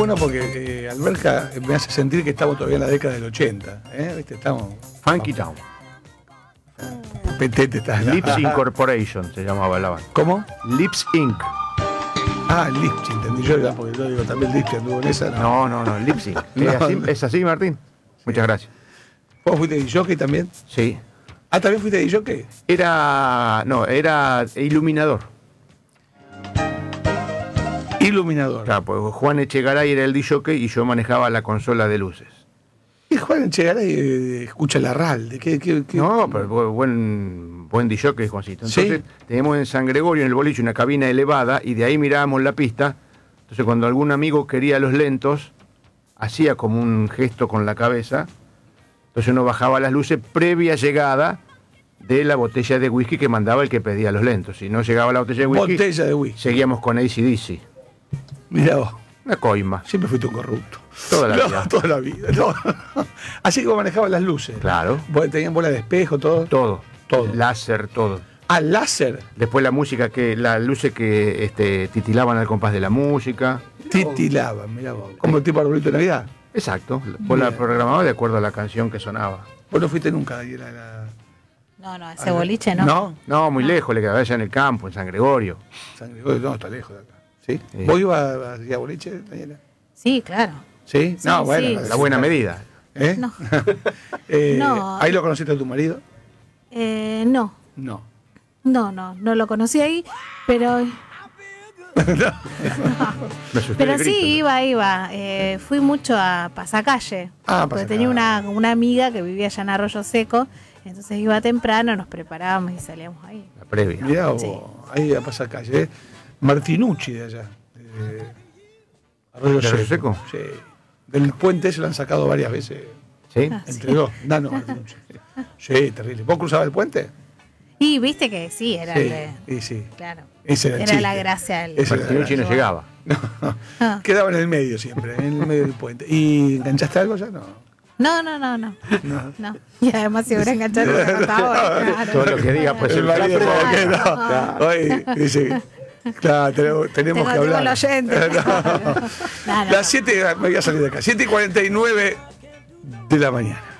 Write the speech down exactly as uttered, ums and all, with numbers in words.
bueno porque eh, Alberca me hace sentir que estamos todavía en la década del ochenta. ¿eh? ¿Viste? Estamos. Funky Town. Petete está. Lips Incorporation se llamaba la banda. ¿Cómo? Lips Inc. Ah, Lips, entendí yo, ya, porque yo digo también Lips anduvo en esa. No, No, no, no, Lips Inc. No, ¿Es, así, no. ¿Es así, Martín? Muchas gracias. ¿Vos fuiste D J también? Sí. Ah, ¿también fuiste D J? Era. No, era iluminador. Iluminador. Claro, pues Juan Echegaray era el D J y yo manejaba la consola de luces. Y Juan Echegaray eh, escucha la RAL. ¿Qué, qué, qué? No, pero bu- buen, buen D J, Juancito. Entonces, ¿Sí? tenemos en San Gregorio, en el boliche, una cabina elevada y de ahí mirábamos la pista. Entonces, cuando algún amigo quería los lentos, hacía como un gesto con la cabeza. Entonces, uno bajaba las luces previa llegada de la botella de whisky que mandaba el que pedía los lentos. Si no llegaba la botella de whisky, Botella de whisky. seguíamos con A C D C. Mirá vos. Una coima. Siempre fuiste un corrupto. Toda la No, vida. Toda la vida. No. Así como manejabas las luces. Claro. Vos tenían bola de espejo, todo. Todo. Todo. Láser, todo. Ah, láser. Después la música, que las luces que este, titilaban al compás de la música. Titilaban, mirá vos. Como el tipo arbolito de Navidad. Exacto. Vos la Bien. programabas de acuerdo a la canción que sonaba. Vos no fuiste nunca, Daniela. La... No, no, ese boliche no. ¿No? No, muy lejos, le quedaba allá en el campo, en San Gregorio. San Gregorio, no, está lejos de acá. ¿Sí? Sí. ¿Vos ibas a, a, a boliche, Daniela? Sí, claro. ¿Sí? Sí, no, bueno. sí. la- La buena medida. ¿Eh? No. Eh, No. ¿Ahí lo conociste a tu marido? Eh, no, No. no, no, no lo conocí ahí, pero, Me asusté pero del sí, grito. iba, iba. Eh, fui mucho a Pasacalle, Ah, porque Pasacalle. tenía una, una amiga que vivía allá en Arroyo Seco, entonces iba temprano, nos preparábamos y salíamos ahí. La previa. Mirá vos, Sí. ahí a pasar calle. ¿eh? Martinucci de allá. De Arroyo ¿De Arroyo Seco. Sí. Del puente se lo han sacado varias veces. ¿Sí? Ah, Entre sí. dos. Nano Martinucci. Sí, terrible. ¿Vos cruzabas el puente? Y viste que sí, era Sí, el de... y sí. Claro. Ese era el Era chiste. la gracia del... Ese era Martinucci no la- llegaba. No, Ah. quedaba en el medio siempre, en el medio del puente. ¿Y enganchaste algo ya? No. No, no, no, no. No. No. Y además si hubiera enganchado no me mataba, claro. Todo lo que diga, pues El el marido caso. como que no. Claro. Oye, dice, claro, tenemos, tenemos Tengo- que tengo hablar. el oyente, No. claro. No, no, Las siete, me voy a salir de acá, siete y cuarenta y nueve de la mañana.